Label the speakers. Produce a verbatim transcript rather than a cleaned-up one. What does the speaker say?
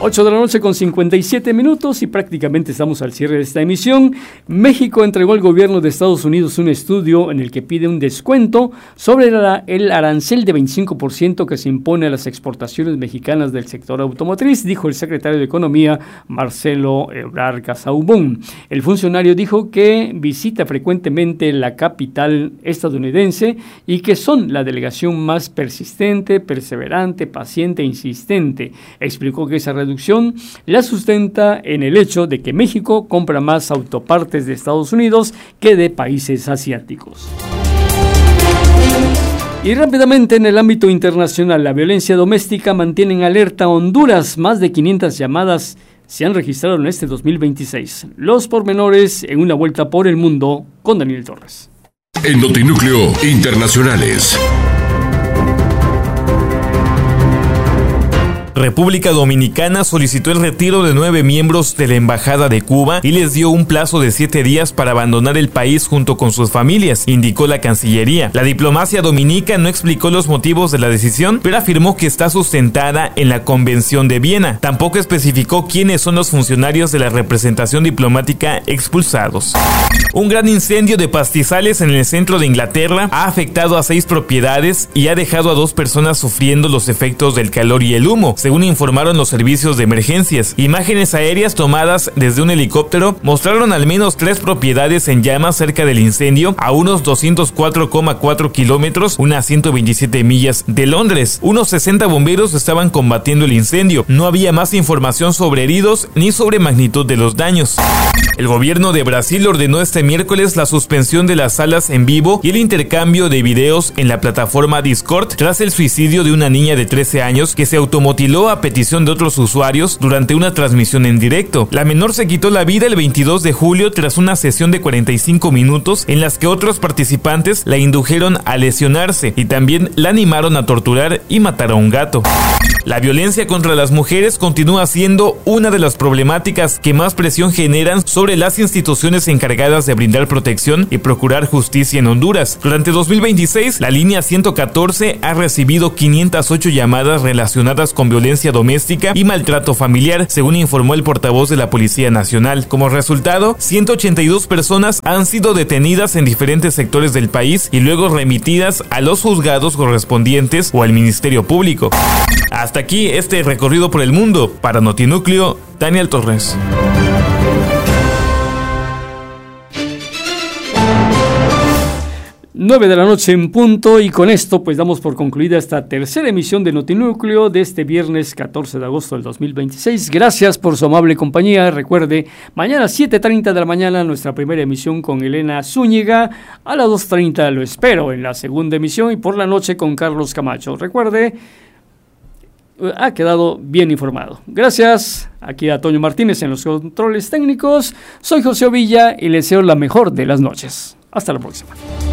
Speaker 1: ocho de la noche con cincuenta y siete minutos y prácticamente estamos al cierre de esta emisión. México entregó al gobierno de Estados Unidos un estudio en el que pide un descuento sobre la, el arancel de veinticinco por ciento que se impone a las exportaciones mexicanas del sector automotriz, dijo el secretario de Economía, Marcelo Ebrard Casaubon. El funcionario dijo que visita frecuentemente la capital estadounidense y que son la delegación más persistente, perseverante, paciente e insistente. Explicó que esa reducción la sustenta en el hecho de que México compra más autopartes de Estados Unidos que de países asiáticos. Y rápidamente en el ámbito internacional, la violencia doméstica mantiene en alerta a Honduras. Más de quinientas llamadas se han registrado en este dos mil veintiséis. Los pormenores en una vuelta por el mundo con Daniel Torres.
Speaker 2: En Notinúcleo Internacionales.
Speaker 3: República Dominicana solicitó el retiro de nueve miembros de la Embajada de Cuba y les dio un plazo de siete días para abandonar el país junto con sus familias, indicó la Cancillería. La diplomacia dominica no explicó los motivos de la decisión, pero afirmó que está sustentada en la Convención de Viena. Tampoco especificó quiénes son los funcionarios de la representación diplomática expulsados. Un gran incendio de pastizales en el centro de Inglaterra ha afectado a seis propiedades y ha dejado a dos personas sufriendo los efectos del calor y el humo, según informaron los servicios de emergencias. Imágenes aéreas tomadas desde un helicóptero mostraron al menos tres propiedades en llamas cerca del incendio a unos doscientos cuatro coma cuatro kilómetros, unas ciento veintisiete millas de Londres. Unos sesenta bomberos estaban combatiendo el incendio. No había más información sobre heridos ni sobre magnitud de los daños. El gobierno de Brasil ordenó este miércoles la suspensión de las salas en vivo y el intercambio de videos en la plataforma Discord tras el suicidio de una niña de trece años que se automutiló a petición de otros usuarios durante una transmisión en directo. La menor se quitó la vida el veintidós de julio tras una sesión de cuarenta y cinco minutos en las que otros participantes la indujeron a lesionarse y también la animaron a torturar y matar a un gato. La violencia contra las mujeres continúa siendo una de las problemáticas que más presión generan sobre las instituciones encargadas de brindar protección y procurar justicia en Honduras. Durante dos mil veintiséis, la línea ciento catorce ha recibido quinientas ocho llamadas relacionadas con violencia doméstica y maltrato familiar, según informó el portavoz de la Policía Nacional. Como resultado, ciento ochenta y dos personas han sido detenidas en diferentes sectores del país y luego remitidas a los juzgados correspondientes o al Ministerio Público. Hasta aquí este recorrido por el mundo. Para Notinúcleo, Daniel Torres.
Speaker 1: nueve de la noche en punto y con esto pues damos por concluida esta tercera emisión de Notinúcleo de este viernes catorce de agosto del dos mil veintiséis. Gracias por su amable compañía. Recuerde, mañana a siete treinta de la mañana nuestra primera emisión con Elena Zúñiga. A las dos treinta lo espero en la segunda emisión y por la noche con Carlos Camacho. Recuerde, ha quedado bien informado. Gracias. Aquí a Toño Martínez en los controles técnicos. Soy José Ovilla y les deseo la mejor de las noches. Hasta la próxima.